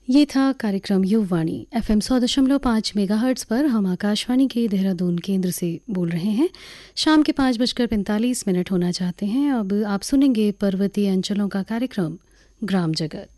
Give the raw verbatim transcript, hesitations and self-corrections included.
ये था कार्यक्रम युववाणी एफएम सौ दशमलव पाँच मेगाहर्ट्ज़ पर। हम आकाशवाणी के देहरादून केंद्र से बोल रहे हैं। शाम के पाँच बजकर पैंतालीस मिनट होना चाहते हैं। अब आप सुनेंगे पर्वतीय अंचलों का कार्यक्रम ग्राम जगत।